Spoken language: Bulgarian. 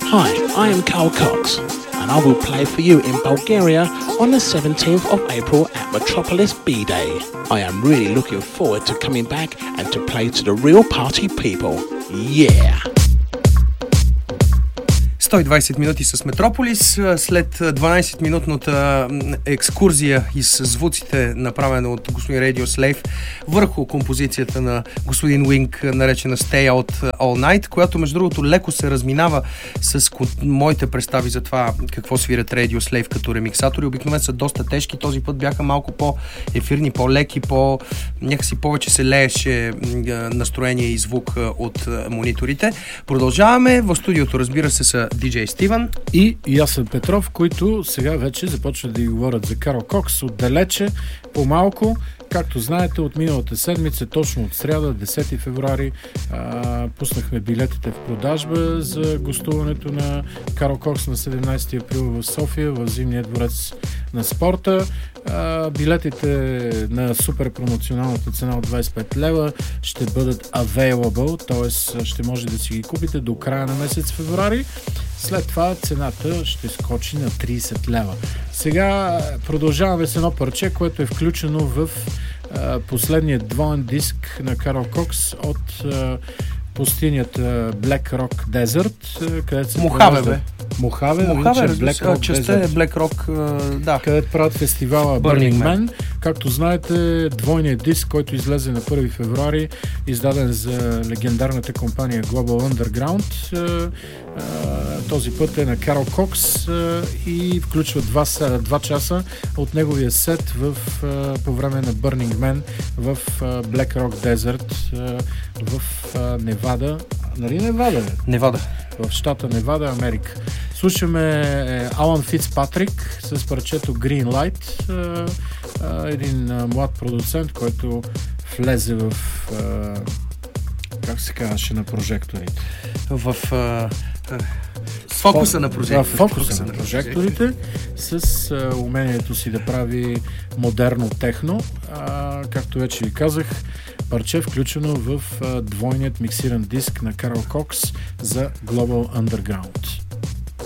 Hi, I am Carl Cox, and I will play for you in Bulgaria on the 17th of April at Metropolis B-Day. I am really looking forward to coming back and to play to the real party people. Yeah! 120 минути с Метрополис. След 12-минутната екскурзия и с звуците, направена от господин Radio Slave върху композицията на господин Wing, наречена Stay Out All Night, която между другото леко се разминава с моите представи за това какво свират Radio Slave като ремиксатори. Обикновено са доста тежки, този път бяха малко по-ефирни, по-леки, някакси повече се лееше настроение и звук от мониторите. Продължаваме. В студиото, разбира се, са DJ Стивън и Ясен Петров, които сега вече започват да говорят за Карл Кокс отдалече, по-малко. Както знаете, от миналата седмица, точно от сряда, 10 февруари, пуснахме билетите в продажба за гостуването на Карл Кокс на 17 април в София, в Зимния дворец на спорта. Билетите на супер промоционалната цена от 25 лева ще бъдат available, т.е. ще може да си ги купите до края на месец февруари. След това цената ще скочи на 30 лева. Сега продължаваме с едно парче, което е включено в последният двоен диск на Карл Кокс от пустинята Black Rock Desert, където се Мохаве, Black Rock частта е Black Rock, да. Където правят фестивала Burning Man. Както знаете, двойният диск, който излезе на 1 февруари, издаден за легендарната компания Global Underground. Този път е на Карл Кокс и включва 2 часа от неговия сет по време на Burning Man в Black Rock Desert в Невада. Нали Невада? Невада. В щата Невада, Америка. Слушаме Алан Фицпатрик с парчето Green Light, един млад продуцент, който влезе в как се казваше на прожекторите? В фокуса на прожекторите. В фокуса на прожекторите с умението си да прави модерно техно. Както вече ви казах, парче включено в двойният миксиран диск на Карл Кокс за Global Underground.